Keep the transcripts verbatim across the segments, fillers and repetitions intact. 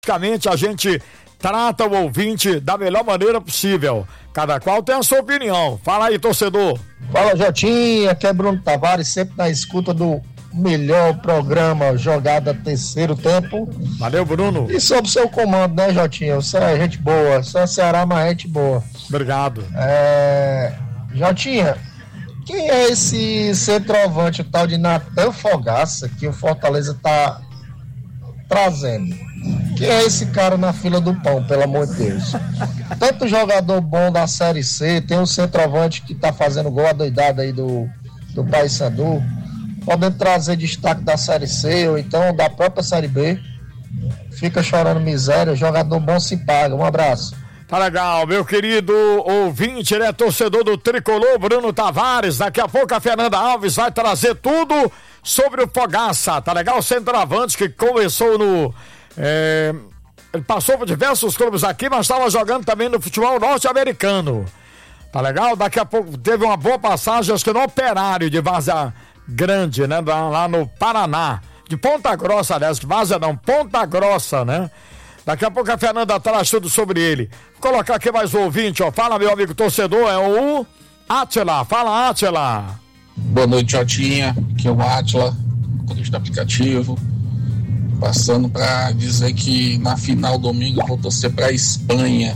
Praticamente a gente trata o ouvinte da melhor maneira possível. Cada qual tem a sua opinião. Fala aí, torcedor. Fala, Jotinha, aqui é Bruno Tavares, sempre na escuta do melhor programa Jogada Terceiro Tempo. Valeu, Bruno. E sob seu comando, né, Jotinha? Você é gente boa, você é Ceará, mas é gente boa. Obrigado. É... Jotinha, quem é esse centroavante, o tal de Natan Fogaça, que o Fortaleza tá trazendo? Quem é esse cara na fila do pão, pelo amor de Deus? Tanto jogador bom da Série C, tem um centroavante que tá fazendo gol adoidado aí do, do Paysandu, podendo trazer destaque da Série C ou então da própria Série B. Fica chorando miséria, jogador bom se paga. Um abraço. Tá legal, meu querido ouvinte, né, torcedor do Tricolor, Bruno Tavares. Daqui a pouco a Fernanda Alves vai trazer tudo sobre o Fogaça, tá legal? O centroavante que começou no... É, ele passou por diversos clubes aqui, mas estava jogando também no futebol norte-americano. Tá legal? Daqui a pouco teve uma boa passagem, acho que no Operário de Várzea Grande, né? Lá no Paraná. De Ponta Grossa, aliás, que Várzea não, Ponta Grossa, né? Daqui a pouco a Fernanda traz tudo sobre ele. Vou colocar aqui mais um ouvinte, ó. Fala, meu amigo torcedor, é o Átila. Fala, Átila. Boa noite, Jotinha. Aqui é o Átila, motorista do aplicativo. Passando para dizer que na final domingo eu vou torcer para a Espanha.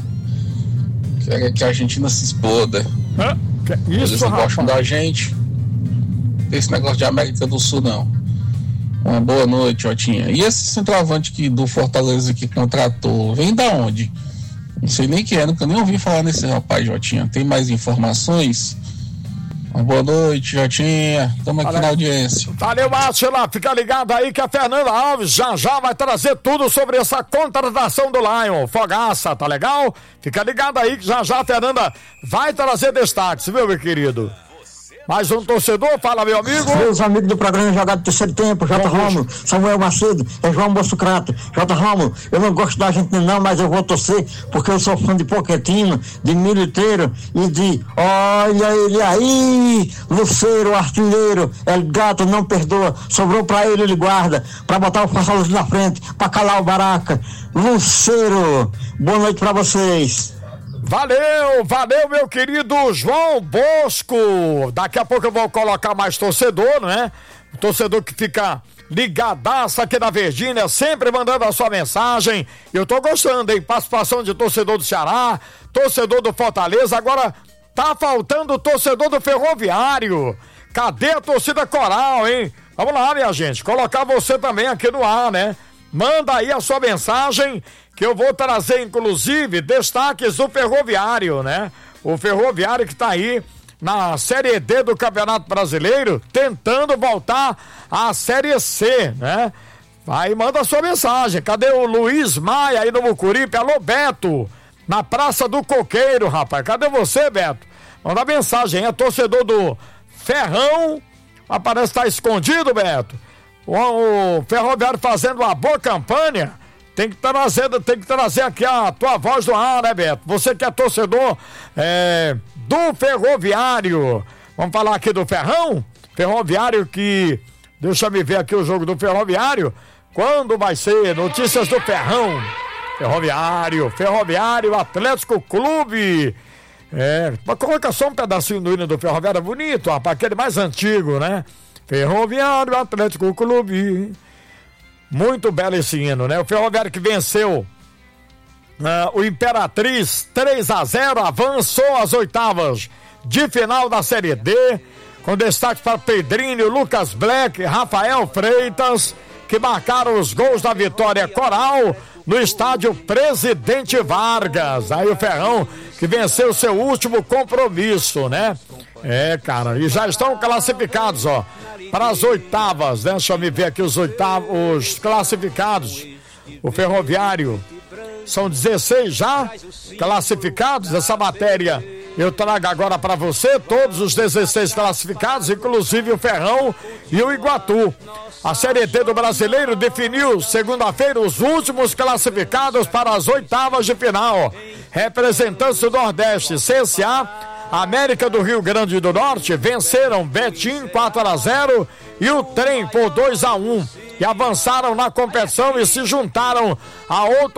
Quero que a Argentina se exploda. Hã? Que isso, eles não rapaz? gostam da gente. Não tem esse negócio de América do Sul, não. Uma boa noite, Jotinha. E esse centroavante que, do Fortaleza que contratou, vem da onde? Não sei nem quem é, nunca nem ouvi falar nesse rapaz, Jotinha. Tem mais informações? Uma boa noite, Jotinha. Estamos aqui na audiência. Valeu, Átila. Fica ligado aí que a Fernanda Alves já já vai trazer tudo sobre essa contratação do Lion. Fogaça, tá legal? Fica ligado aí que já já a Fernanda vai trazer destaques, viu, meu querido? Mais um torcedor, fala, meu amigo. Meus amigos do programa Jogado Terceiro Tempo, J. Romulo, Samuel Macedo, é João Bossucrato. J. Romulo, eu não gosto da Argentina não, mas eu vou torcer, porque eu sou fã de Pochettino, de Militeiro e de, olha ele aí, Lucero, artilheiro, El Gato não perdoa, sobrou pra ele, ele guarda, pra botar o Fortaleza na frente, pra calar o Baraca. Lucero, boa noite pra vocês. Valeu, valeu, meu querido João Bosco. Daqui a pouco eu vou colocar mais torcedor, né? O torcedor que fica ligadaço aqui na Virgínia, sempre mandando a sua mensagem. Eu tô gostando, hein? Participação de torcedor do Ceará, torcedor do Fortaleza. Agora tá faltando o torcedor do Ferroviário. Cadê a torcida coral, hein? Vamos lá, minha gente, colocar você também aqui no ar, né? Manda aí a sua mensagem, que eu vou trazer, inclusive, destaques do Ferroviário, né? O Ferroviário que tá aí na Série D do Campeonato Brasileiro, tentando voltar à Série C, né? Aí manda a sua mensagem. Cadê o Luiz Maia aí no Mucuripe? Alô, Beto, na Praça do Coqueiro, rapaz. Cadê você, Beto? Manda mensagem, é torcedor do Ferrão. Mas parece que tá escondido, Beto. O, o Ferroviário fazendo uma boa campanha. Tem que trazer, tem que trazer aqui a tua voz do ar, né, Beto? Você que é torcedor é, do Ferroviário. Vamos falar aqui do Ferrão? Ferroviário que... Deixa eu ver aqui o jogo do Ferroviário. Quando vai ser? Notícias do Ferrão. Ferroviário, Ferroviário Atlético Clube. É, mas coloca só um pedacinho do hino do Ferroviário, bonito, rapaz, aquele mais antigo, né? Ferroviário Atlético Clube. Muito belo esse hino, né? O Ferroviário que venceu uh, o Imperatriz três a zero, avançou às oitavas de final da Série D, com destaque para Pedrinho, Lucas Black, Rafael Freitas, que marcaram os gols da vitória coral no estádio Presidente Vargas. Aí o Ferrão que venceu seu último compromisso, né? É, cara, e já estão classificados, ó, para as oitavas, né? Deixa eu me ver aqui os oitavos, os classificados. O Ferroviário, são dezesseis já classificados. Essa matéria eu trago agora para você, todos os dezesseis classificados, inclusive o Ferrão e o Iguatu. A Série D do Brasileiro definiu segunda-feira os últimos classificados para as oitavas de final. Representantes do Nordeste, C S A, América do Rio Grande do Norte venceram Betim quatro a zero e o Trem por dois a um e avançaram na competição e se juntaram a outro